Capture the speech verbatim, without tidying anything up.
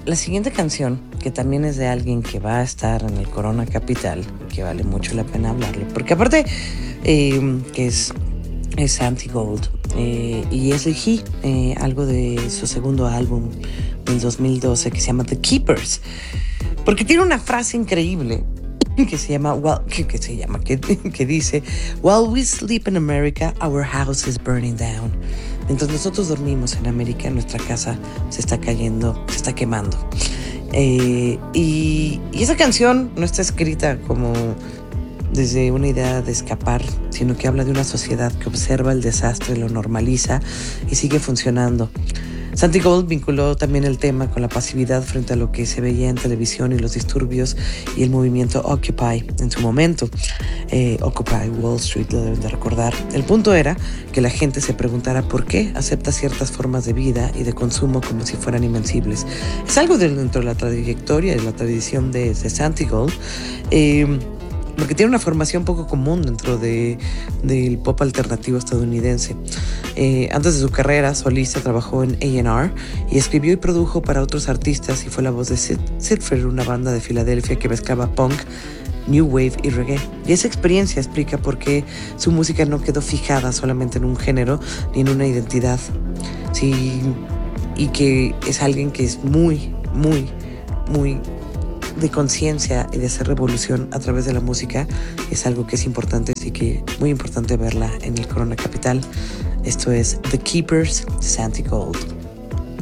la siguiente canción, que también es de alguien que va a estar en el Corona Capital, que vale mucho la pena hablarle, porque aparte eh, que es, es Santi Gold, eh, y elegí eh, algo de su segundo álbum del dos mil doce que se llama The Keepers, porque tiene una frase increíble que se llama, well, que, que se llama, que, que dice, "While we sleep in America, our house is burning down." Mientras nosotros dormimos en América, nuestra casa se está cayendo, se está quemando. Eh, y, y esa canción no está escrita como desde una idea de escapar, sino que habla de una sociedad que observa el desastre, lo normaliza y sigue funcionando. Santi Gold vinculó también el tema con la pasividad frente a lo que se veía en televisión y los disturbios y el movimiento Occupy en su momento. Eh, Occupy Wall Street, lo deben de recordar. El punto era que la gente se preguntara por qué acepta ciertas formas de vida y de consumo como si fueran invencibles. Es algo de, dentro de la trayectoria y la tradición de, de Santi Gold. Eh, porque tiene una formación poco común dentro de, del pop alternativo estadounidense. Eh, antes de su carrera solista trabajó en A and R y escribió y produjo para otros artistas y fue la voz de Sid, Sidfred, una banda de Filadelfia que mezclaba punk, new wave y reggae. Y esa experiencia explica por qué su música no quedó fijada solamente en un género ni en una identidad. Sí, y que es alguien que es muy, muy, muy de conciencia y de hacer revolución a través de la música. Es algo que es importante, así que muy importante verla en el Corona Capital. Esto es The Keepers, Santi Gold.